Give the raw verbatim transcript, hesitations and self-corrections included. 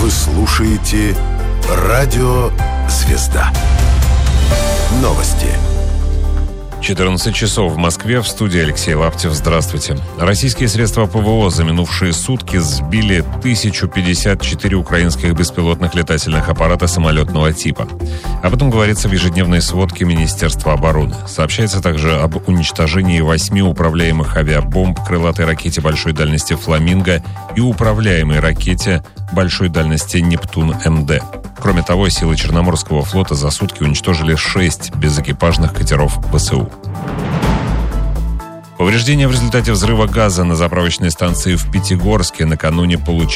Вы слушаете Радио «Звезда». Новости. четырнадцать часов в Москве, в студии Алексей Лаптев. Здравствуйте. Российские средства ПВО за минувшие сутки сбили тысячу пятьдесят четыре украинских беспилотных летательных аппарата самолетного типа. Об этом говорится в ежедневной сводке Министерства обороны. Сообщается также об уничтожении восьми управляемых авиабомб, крылатой ракете большой дальности «Фламинго» и управляемой ракете большой дальности «Нептун-МД». Кроме того, силы Черноморского флота за сутки уничтожили шесть безэкипажных катеров ВСУ. Повреждения в результате взрыва газа на заправочной станции в Пятигорске накануне получили